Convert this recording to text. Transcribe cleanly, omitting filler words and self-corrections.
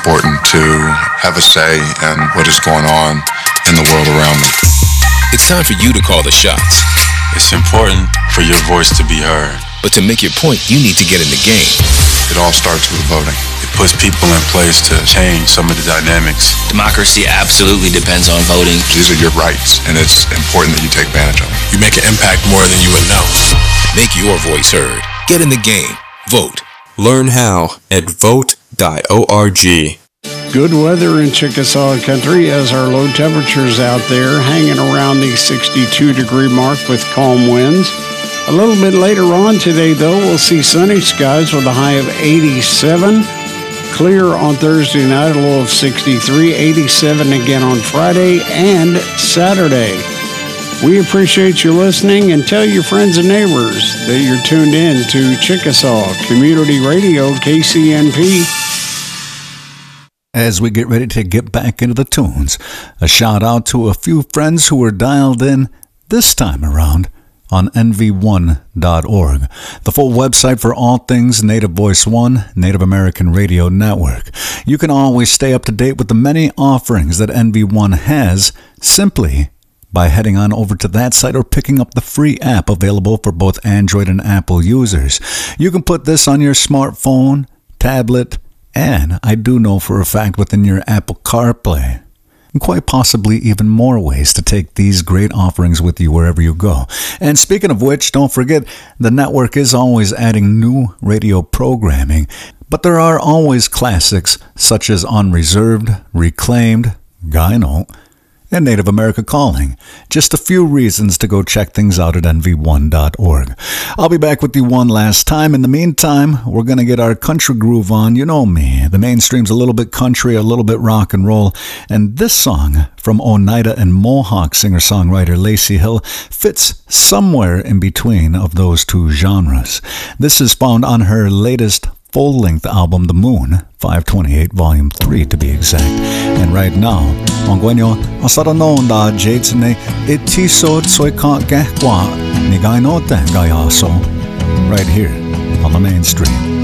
important to have a say in what is going on in the world around me. It's time for you to call the shots. It's important for your voice to be heard. But to make your point, you need to get in the game. It all starts with voting. It puts people in place to change some of the dynamics. Democracy absolutely depends on voting. These are your rights, and it's important that you take advantage of them. You make an impact more than you would know. Make your voice heard. Get in the game. Vote. Learn how at vote.org. Good weather in Chickasaw Country as our low temperatures out there hanging around the 62-degree mark with calm winds. A little bit later on today, though, we'll see sunny skies with a high of 87. Clear on Thursday night, a low of 63. 87 again on Friday and Saturday. We appreciate you listening, and tell your friends and neighbors that you're tuned in to Chickasaw Community Radio, KCNP. As we get ready to get back into the tunes, a shout out to a few friends who were dialed in this time around on NV1.org, the full website for all things Native Voice One, Native American Radio Network. You can always stay up to date with the many offerings that NV1 has simply by heading on over to that site or picking up the free app available for both Android and Apple users. You can put this on your smartphone, tablet, and I do know for a fact within your Apple CarPlay. And quite possibly even more ways to take these great offerings with you wherever you go. And speaking of which, don't forget, the network is always adding new radio programming, but there are always classics such as Unreserved, Reclaimed, Gyno, and Native America Calling. Just a few reasons to go check things out at NV1.org. I'll be back with you one last time. In the meantime, we're going to get our country groove on. You know me. The mainstream's a little bit country, a little bit rock and roll. And this song from Oneida and Mohawk singer-songwriter Lacey Hill fits somewhere in between of those two genres. This is found on her latest full-length album, The Moon, 528 Volume 3 to be exact. And right now, Mongwenyo, asaranon da jetsne itiso tsoika gehwa nigainote gayaso, right here on the mainstream.